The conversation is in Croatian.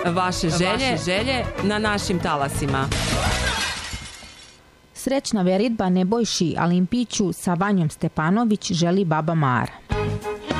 Vaše želje na našim talasima. Srećna veritba Nebojši Alimpiću sa Vanjom Stepanović želi baba Mara.